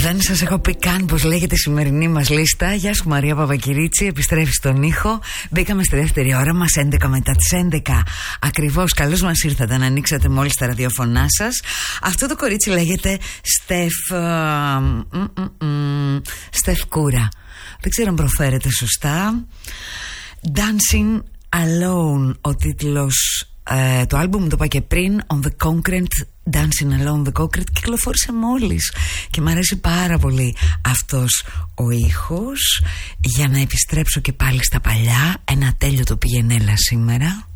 Δεν σας έχω πει καν πως λέγεται η σημερινή μας λίστα. Γεια σου Μαρία Παπακυρίτσι, επιστρέφει στον ήχο. Μπήκαμε στη δεύτερη ώρα μας, 11 μετά τις 11 ακριβώς. Καλώς μας ήρθατε να ανοίξατε μόλις τα ραδιοφωνά σας. Αυτό το κορίτσι λέγεται Στεφ Κούρα. Δεν ξέρω αν προφέρεται σωστά. Dancing Alone, ο τίτλος το άλμπουμ, το είπα και πριν, On the Concrete, Dancing Alone the Concrete, κυκλοφόρησε μόλις και μου αρέσει πάρα πολύ αυτός ο ήχος. Για να επιστρέψω και πάλι στα παλιά, ένα τέλειο το πήγαινε έλα σήμερα.